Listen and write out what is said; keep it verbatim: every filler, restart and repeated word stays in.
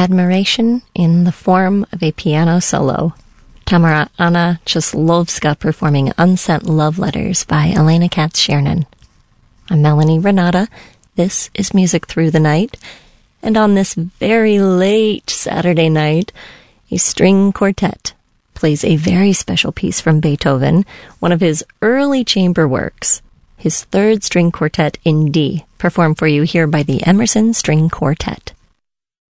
admiration in the form of a piano solo. Tamara Anna Czeslovska performing Unsent Love Letters by Elena Katz-Chernin. I'm Melanie Renata. This is Music Through the Night. And on this very late Saturday night, a string quartet plays a very special piece from Beethoven, one of his early chamber works, his third string quartet in D, performed for you here by the Emerson String Quartet.